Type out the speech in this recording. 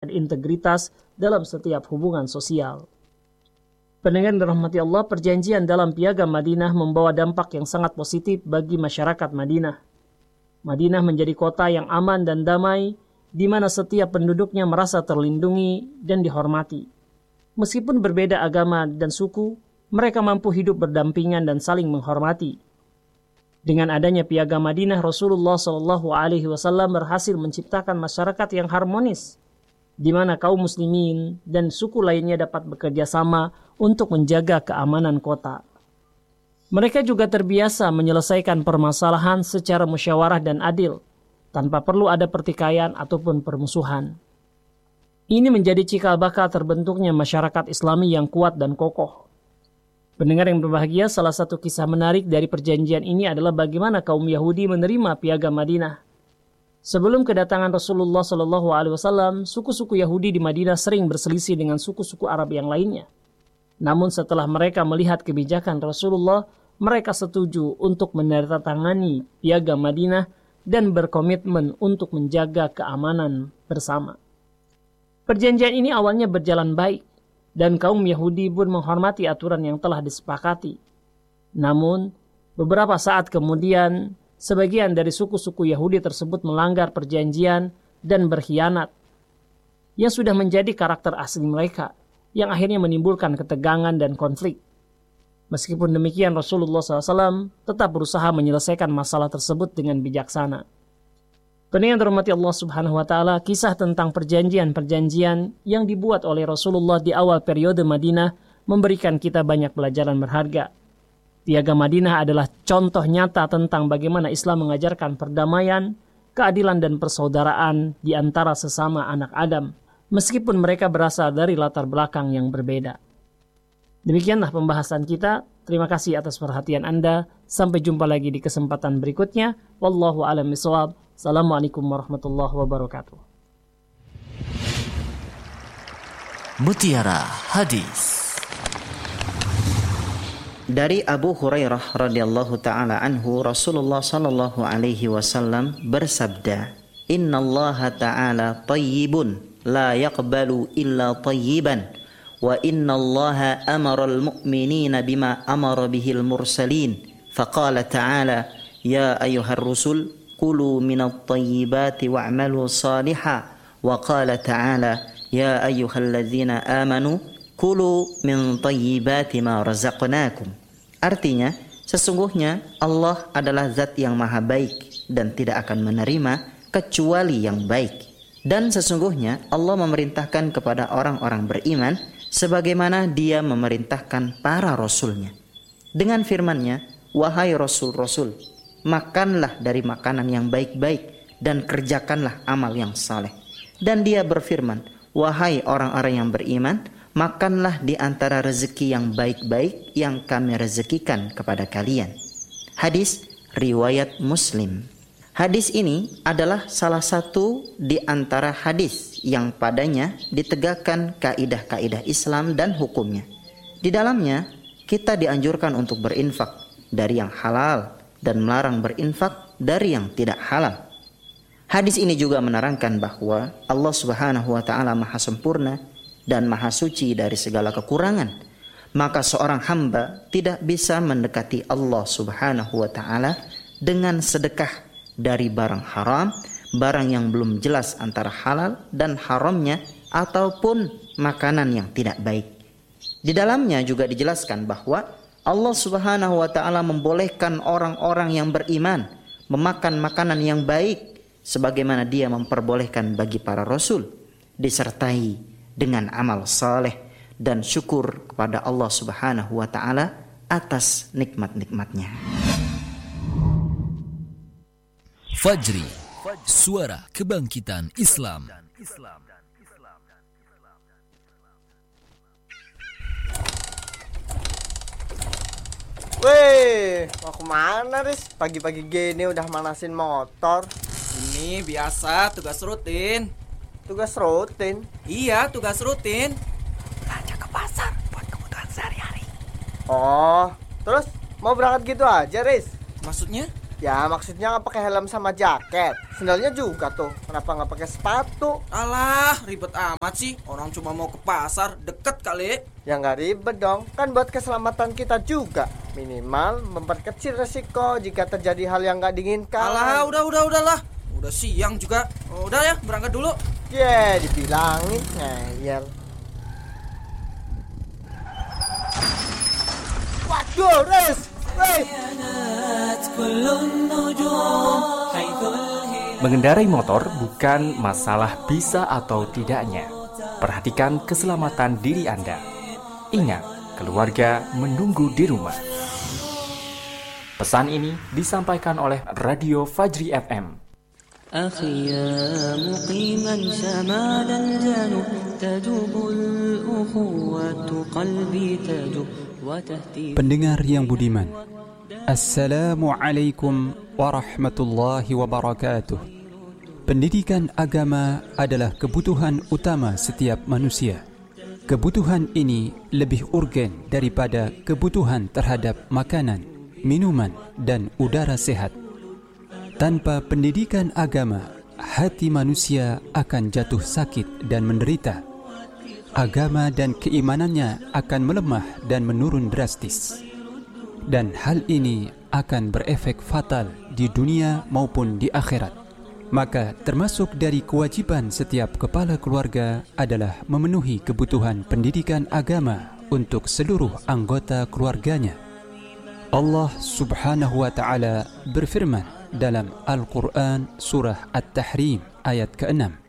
integritas dalam setiap hubungan sosial. Pendengar yang dirahmati Allah, perjanjian dalam Piagam Madinah membawa dampak yang sangat positif bagi masyarakat Madinah. Madinah menjadi kota yang aman dan damai, di mana setiap penduduknya merasa terlindungi dan dihormati. Meskipun berbeda agama dan suku, mereka mampu hidup berdampingan dan saling menghormati. Dengan adanya Piagam Madinah, Rasulullah SAW berhasil menciptakan masyarakat yang harmonis, di mana kaum muslimin dan suku lainnya dapat bekerja sama untuk menjaga keamanan kota. Mereka juga terbiasa menyelesaikan permasalahan secara musyawarah dan adil, tanpa perlu ada pertikaian ataupun permusuhan. Ini menjadi cikal bakal terbentuknya masyarakat Islami yang kuat dan kokoh. Pendengar yang berbahagia, salah satu kisah menarik dari perjanjian ini adalah bagaimana kaum Yahudi menerima Piagam Madinah. Sebelum kedatangan Rasulullah SAW, suku-suku Yahudi di Madinah sering berselisih dengan suku-suku Arab yang lainnya. Namun setelah mereka melihat kebijakan Rasulullah, mereka setuju untuk menandatangani Piagam Madinah dan berkomitmen untuk menjaga keamanan bersama. Perjanjian ini awalnya berjalan baik, dan kaum Yahudi pun menghormati aturan yang telah disepakati. Namun, beberapa saat kemudian, sebagian dari suku-suku Yahudi tersebut melanggar perjanjian dan berkhianat, yang sudah menjadi karakter asli mereka, yang akhirnya menimbulkan ketegangan dan konflik. Meskipun demikian, Rasulullah SAW tetap berusaha menyelesaikan masalah tersebut dengan bijaksana. Pendengar dirahmati Allah Subhanahu wa Ta'ala, kisah tentang perjanjian-perjanjian yang dibuat oleh Rasulullah di awal periode Madinah memberikan kita banyak pelajaran berharga. Piagam Madinah adalah contoh nyata tentang bagaimana Islam mengajarkan perdamaian, keadilan dan persaudaraan di antara sesama anak Adam, meskipun mereka berasal dari latar belakang yang berbeda. Demikianlah pembahasan kita. Terima kasih atas perhatian Anda. Sampai jumpa lagi di kesempatan berikutnya. Wallahu a'lam bishawab. Assalamualaikum warahmatullahi wabarakatuh. Mutiara Hadis. Dari Abu Hurairah radhiyallahu taala anhu, Rasulullah sallallahu alaihi wasallam bersabda, "Innallaha ta'ala tayyibun la yaqbalu illa tayyiban wa innallaha amara al-mu'minina bima amara bihil mursalin faqala ta'ala ya ayyuhar rusul kulu minat tayyibati wa'malu salihan wa qala ta'ala ya ayyuhalladzina amanu kulu min tayyibati ma razaqnakum." Artinya, sesungguhnya Allah adalah zat yang maha baik dan tidak akan menerima kecuali yang baik. Dan sesungguhnya Allah memerintahkan kepada orang-orang beriman sebagaimana Dia memerintahkan para rasulnya. Dengan firman-Nya, "Wahai rasul-rasul, makanlah dari makanan yang baik-baik dan kerjakanlah amal yang saleh." Dan Dia berfirman, "Wahai orang-orang yang beriman, makanlah di antara rezeki yang baik-baik yang kami rezekikan kepada kalian." Hadis riwayat Muslim. Hadis ini adalah salah satu di antara hadis yang padanya ditegakkan kaidah-kaidah Islam dan hukumnya. Di dalamnya kita dianjurkan untuk berinfak dari yang halal dan melarang berinfak dari yang tidak halal. Hadis ini juga menerangkan bahwa Allah Subhanahu wa Ta'ala Maha Sempurna dan Maha Suci dari segala kekurangan. Maka seorang hamba tidak bisa mendekati Allah Subhanahu wa Ta'ala dengan sedekah dari barang haram, barang yang belum jelas antara halal dan haramnya, ataupun makanan yang tidak baik. Di dalamnya juga dijelaskan bahwa Allah Subhanahu wa Ta'ala membolehkan orang-orang yang beriman memakan makanan yang baik sebagaimana Dia memperbolehkan bagi para rasul, disertai dengan amal saleh dan syukur kepada Allah Subhanahu wa Ta'ala atas nikmat-nikmatnya. Fajri, suara kebangkitan Islam. Weh, mau kemana Riz? Pagi-pagi gini udah manasin motor. Ini biasa tugas rutin. Tugas rutin? Iya, tugas rutin. Belanja ke pasar buat kebutuhan sehari-hari. Oh, terus mau berangkat gitu aja Riz? Maksudnya? Ya maksudnya nggak pakai helm sama jaket. Sendalnya juga tuh. Kenapa nggak pakai sepatu? Alah, ribet amat sih. Orang cuma mau ke pasar, deket kali. Ya nggak ribet dong. Kan buat keselamatan kita juga. Minimal memperkecil resiko jika terjadi hal yang nggak diinginkan. Alah, udahlah. Udah siang juga. Udah ya, berangkat dulu. Dibilangin ngeyel. Waduh, Res. Mengendarai motor bukan masalah bisa atau tidaknya. Perhatikan keselamatan diri Anda. Ingat, keluarga menunggu di rumah. Pesan ini disampaikan oleh Radio Fajri FM. أخي يا مقيما شمال الجنوب تجوب الأخوة قلبي تجوب وتهتي. Pendengar yang budiman, Assalamualaikum warahmatullahi wabarakatuh. Pendidikan agama adalah kebutuhan utama setiap manusia. Kebutuhan ini lebih urgen daripada kebutuhan terhadap makanan, minuman, dan udara sehat. Tanpa pendidikan agama, hati manusia akan jatuh sakit dan menderita. Agama dan keimanannya akan melemah dan menurun drastis. Dan hal ini akan berefek fatal di dunia maupun di akhirat. Maka termasuk dari kewajiban setiap kepala keluarga adalah memenuhi kebutuhan pendidikan agama untuk seluruh anggota keluarganya. Allah Subhanahu wa ta'ala berfirman dalam Al-Quran Surah At-Tahrim ayat ke-6,